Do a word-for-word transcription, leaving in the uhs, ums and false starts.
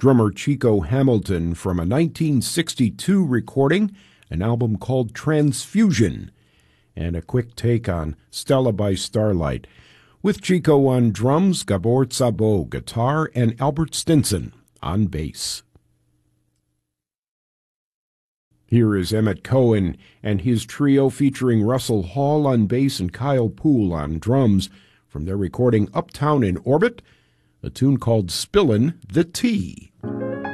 drummer Chico Hamilton from a nineteen sixty-two recording, an album called Transfusion, and a quick take on Stella by Starlight, with Chico on drums, Gabor Szabo guitar, and Albert Stinson on bass. Here is Emmett Cohen and his trio featuring Russell Hall on bass and Kyle Poole on drums from their recording Uptown in Orbit, a tune called Spillin' the Tea.